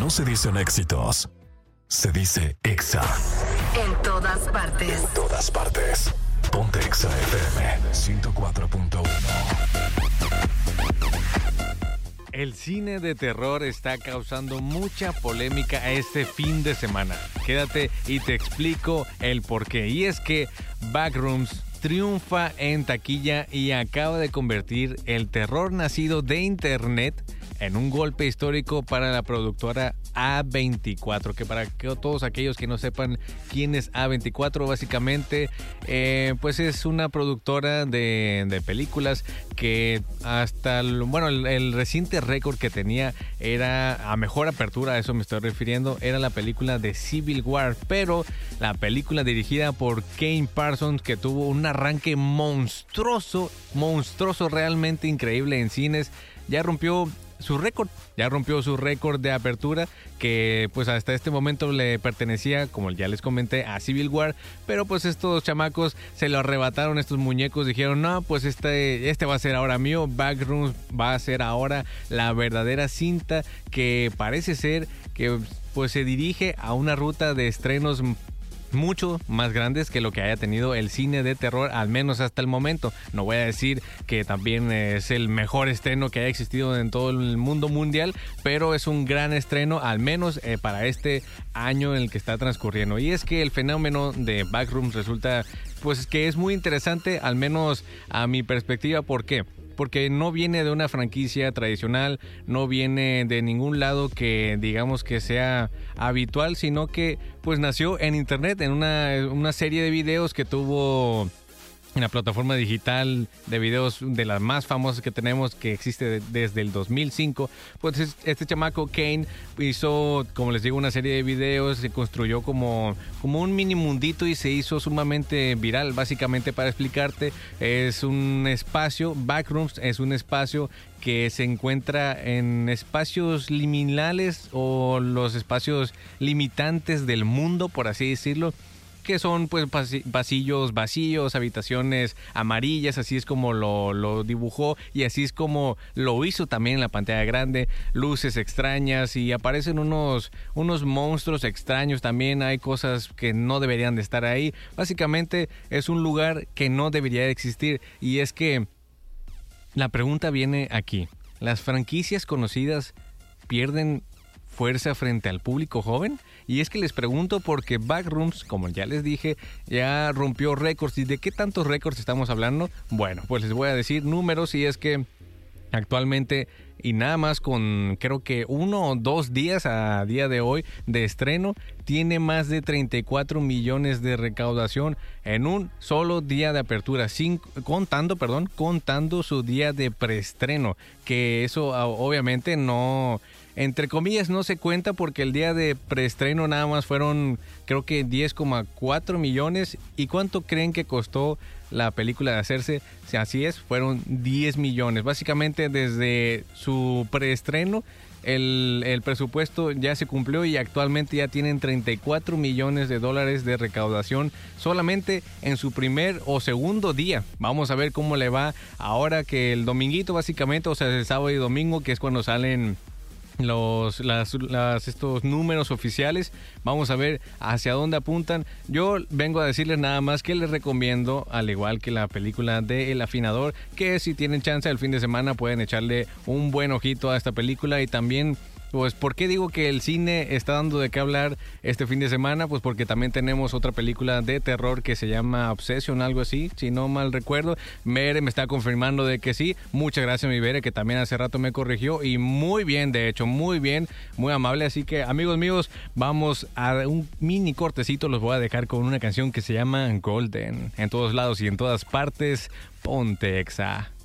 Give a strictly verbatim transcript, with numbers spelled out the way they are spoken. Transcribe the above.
no se dicen éxitos, se dice Exa. En todas partes. En todas partes. Ponte Exa F M ciento cuatro punto uno. El cine de terror está causando mucha polémica este fin de semana. Quédate y te explico el porqué. Y es que Backrooms triunfa en taquilla y acaba de convertir el terror nacido de internet en un golpe histórico para la productora A veinticuatro, que para que todos aquellos que no sepan quién es A veinticuatro, básicamente eh, pues es una productora de, de películas que hasta el, bueno el, el reciente récord que tenía era a mejor apertura, a eso me estoy refiriendo, era la película de Civil War, pero la película dirigida por Kane Parsons, que tuvo un arranque monstruoso, monstruoso, realmente increíble en cines, ya rompió su récord, ya rompió su récord de apertura que pues hasta este momento le pertenecía, como ya les comenté, a Civil War, pero pues estos chamacos se lo arrebataron, estos muñecos dijeron, no, pues este, este va a ser ahora mío, Backrooms va a ser ahora la verdadera cinta que parece ser que pues se dirige a una ruta de estrenos mucho más grandes que lo que haya tenido el cine de terror, al menos hasta el momento. No voy a decir que también es el mejor estreno que haya existido en todo el mundo mundial, pero es un gran estreno, al menos eh, para este año en el que está transcurriendo. Y es que el fenómeno de Backrooms resulta pues que es muy interesante, al menos a mi perspectiva. ¿Por qué? Porque no viene de una franquicia tradicional, no viene de ningún lado que digamos que sea habitual, sino que pues nació en internet, en una, una serie de videos que tuvo en la plataforma digital de videos de las más famosas que tenemos, que existe de, desde el dos mil cinco. Pues este chamaco Kane hizo, como les digo, una serie de videos, se construyó como, como un mini mundito y se hizo sumamente viral. Básicamente, para explicarte, es un espacio, Backrooms es un espacio que se encuentra en espacios liminales o los espacios limitantes del mundo, por así decirlo, que son pues pasillos vacíos, habitaciones amarillas, así es como lo, lo dibujó y así es como lo hizo también en la pantalla grande, luces extrañas y aparecen unos, unos monstruos extraños también, hay cosas que no deberían de estar ahí. Básicamente es un lugar que no debería de existir, y es que la pregunta viene aquí: ¿las franquicias conocidas pierden fuerza frente al público joven? Y es que les pregunto porque Backrooms, como ya les dije, ya rompió récords. ¿Y de qué tantos récords estamos hablando? Bueno, pues les voy a decir números, y es que actualmente, y nada más con creo que uno o dos días a día de hoy de estreno, tiene más de treinta y cuatro millones de recaudación en un solo día de apertura, sin, contando, perdón, contando su día de preestreno, que eso obviamente no, entre comillas, no se cuenta, porque el día de preestreno nada más fueron creo que diez coma cuatro millones. ¿Y cuánto creen que costó la película de hacerse? Si así es, fueron diez millones. Básicamente desde su preestreno el, el presupuesto ya se cumplió y actualmente ya tienen treinta y cuatro millones de dólares de recaudación solamente en su primer o segundo día. Vamos a ver cómo le va ahora que el dominguito, básicamente, o sea, el sábado y domingo, que es cuando salen los las, las estos números oficiales. Vamos a ver hacia dónde apuntan. Yo vengo a decirles nada más que les recomiendo, al igual que la película de El Afinador, que si tienen chance el fin de semana pueden echarle un buen ojito a esta película. Y también, pues, ¿por qué digo que el cine está dando de qué hablar este fin de semana? Pues porque también tenemos otra película de terror que se llama Obsession, algo así, si no mal recuerdo. Mere me está confirmando de que sí. Muchas gracias, mi Mere, que también hace rato me corrigió, y muy bien, de hecho, muy bien, muy amable. Así que, amigos míos, vamos a un mini cortecito. Los voy a dejar con una canción que se llama Golden. En todos lados y en todas partes, ponte Exa.